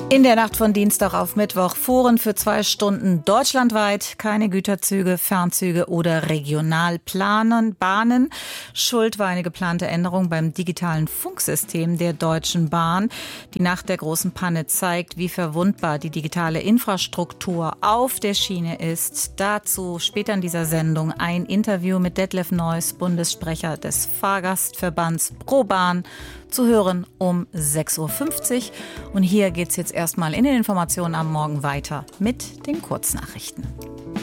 In der Nacht von Dienstag auf Mittwoch fuhren für 2 Stunden deutschlandweit keine Güterzüge, Fernzüge oder Regionalbahnen. Schuld war eine geplante Änderung beim digitalen Funksystem der Deutschen Bahn. Die Nacht der großen Panne zeigt, wie verwundbar die digitale Infrastruktur auf der Schiene ist. Dazu später in dieser Sendung ein Interview mit Detlef Neuss, Bundessprecher des Fahrgastverbands ProBahn, zu hören um 6.50 Uhr. Und hier geht's jetzt erstmal in den Informationen am Morgen weiter mit den Kurznachrichten.